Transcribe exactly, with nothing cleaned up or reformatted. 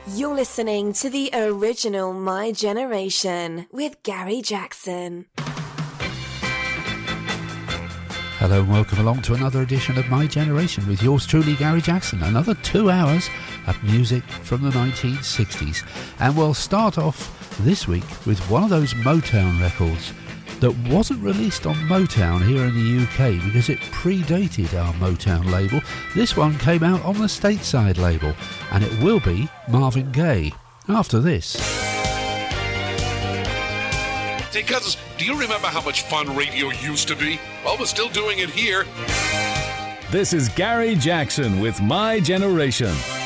You're listening to the original My Generation with Gary Jackson. Hello and welcome along to another edition of My Generation with yours truly, Gary Jackson. Another two hours of music from the nineteen sixties. And we'll start off this week with one of those Motown records that wasn't released on Motown here in the U K because it predated our Motown label. This one came out on the Stateside label, and it will be Marvin Gaye after this. Hey, cousins, do you remember how much fun radio used to be? Well, we're still doing it here. This is Gary Jackson with My Generation.